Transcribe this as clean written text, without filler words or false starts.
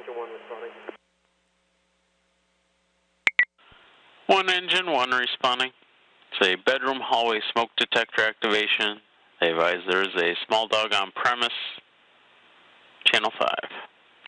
engine 1 responding. 1 engine 1 responding. It's a bedroom hallway smoke detector activation. They advise there is a small dog on premise. Channel 5.